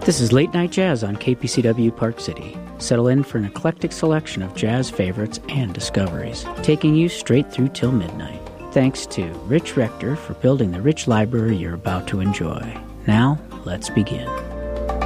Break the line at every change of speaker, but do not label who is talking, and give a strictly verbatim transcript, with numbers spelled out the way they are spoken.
This is Late Night Jazz on K P C W Park City. Settle in for an eclectic selection of jazz favorites and discoveries, taking you straight through till midnight. Thanks to Rich Rector for building the rich library you're about to enjoy. Now, let's begin.